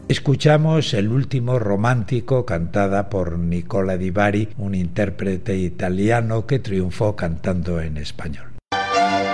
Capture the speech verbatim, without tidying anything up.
Escuchamos El último romántico, cantada por Nicola Di Bari, un intérprete italiano que triunfó cantando en español.